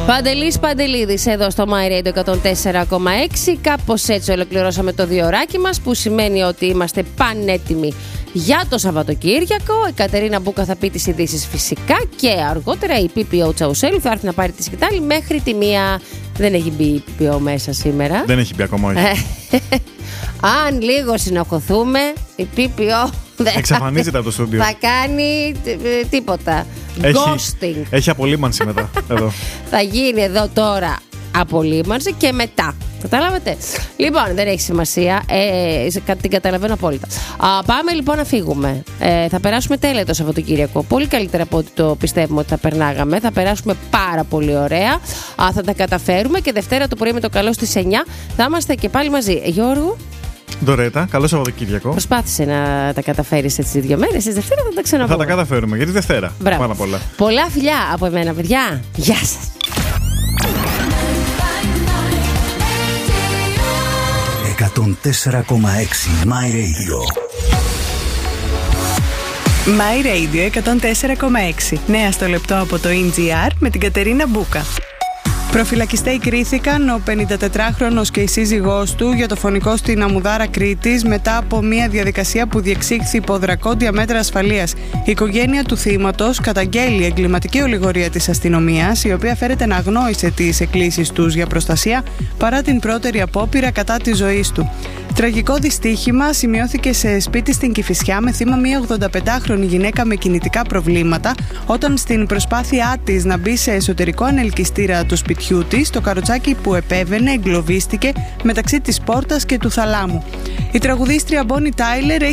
Παντελής Παντελίδης εδώ στο My Radio 104,6. Κάπως έτσι ολοκληρώσαμε το διωράκι μας, που σημαίνει ότι είμαστε πανέτοιμοι για το Σαββατοκύριακο. Η Κατερίνα Μπούκα θα πει τις ειδήσεις φυσικά και αργότερα η PPO Τσαουσέλου θα έρθει να πάρει τη σκητάλη μέχρι τη 1. Δεν έχει μπει η PPO μέσα σήμερα. Δεν έχει μπει ακόμα, όχι. Αν λίγο συνοχωθούμε, η PPO εξαφανίζεται από το στούντιο. Θα κάνει τίποτα. Ghosting. Έχει απολύμανση μετά εδώ. Θα γίνει εδώ τώρα απολύμανση και μετά. Κατάλαβατε. Λοιπόν, δεν έχει σημασία. Την καταλαβαίνω απόλυτα. Πάμε λοιπόν να φύγουμε. Θα περάσουμε τέλεια το Σαββατοκύριακο. Πολύ καλύτερα από ό,τι το πιστεύουμε ότι θα περνάγαμε. Θα περάσουμε πάρα πολύ ωραία. Θα τα καταφέρουμε και Δευτέρα το πρωί με το καλό στις 9 θα είμαστε και πάλι μαζί. Γιώργο. Ντορέτα, καλό Σαββατοκύριακο. Προσπάθησε να τα καταφέρεις έτσι 2 μέρες. Στις Δευτέρα θα τα ξαναπούμε. Θα τα καταφέρουμε για τη Δευτέρα. Μπράβο. Πολλά φιλιά από εμένα, παιδιά. Γεια σας. 104,6 My Radio. My Radio 104,6. Νέα στο λεπτό από το NGR με την Κατερίνα Μπούκα. Προφυλακιστέοι κρίθηκαν ο 54χρονος και η σύζυγός του για το φωνικό στην Αμμουδάρα Κρήτης μετά από μια διαδικασία που διεξήχθη υπό δρακόντια μέτρα ασφαλείας. Η οικογένεια του θύματος καταγγέλει εγκληματική ολιγορία της αστυνομίας, η οποία φέρεται να αγνόησε τις εκκλήσεις τους για προστασία παρά την πρώτερη απόπειρα κατά της ζωής του. Τραγικό δυστύχημα σημειώθηκε σε σπίτι στην Κηφισιά με θύμα μια 85χρονη γυναίκα με κινητικά προβλήματα, όταν στην προσπάθειά της να μπει σε εσωτερικό ανελκυστήρα του σπιτιού της, το καροτσάκι που επέβαινε εγκλωβίστηκε μεταξύ της πόρτας και του θαλάμου. Η τραγουδίστρια Bonnie Tyler